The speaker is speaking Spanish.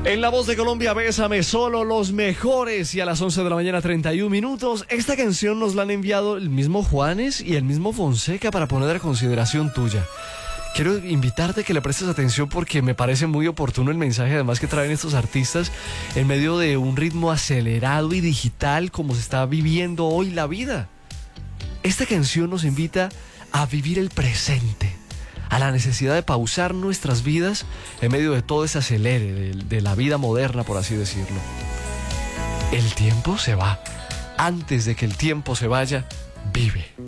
En La Voz de Colombia, Bésame, solo los mejores. Y a las 11 de la mañana, 31 minutos. Esta canción nos la han enviado el mismo Juanes y el mismo Fonseca para poner a consideración tuya. Quiero invitarte a que le prestes atención porque me parece muy oportuno el mensaje además que traen estos artistas en medio de un ritmo acelerado y digital como se está viviendo hoy la vida. Esta canción nos invita a vivir el presente, a la necesidad de pausar nuestras vidas en medio de todo ese acelere de la vida moderna, por así decirlo. El tiempo se va. Antes de que el tiempo se vaya, vive.